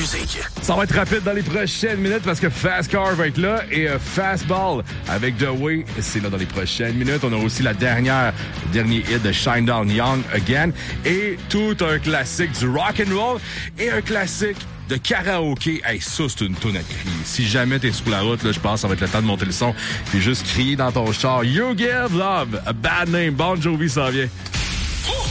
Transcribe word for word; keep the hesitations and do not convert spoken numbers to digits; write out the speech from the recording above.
musique. Ça va être rapide dans les prochaines minutes parce que Fast Car va être là et euh, Fastball avec The Way, c'est là dans les prochaines minutes. On a aussi la dernière, le dernier hit de Shinedown Young Again et tout un classique du rock and roll et un classique de karaoké. Hey, ça, c'est une toune à crier. Si jamais t'es sur la route, là, je pense que ça va être le temps de monter le son puis juste crier dans ton char. You Give Love, a Bad Name. Bon Jovi s'en vient.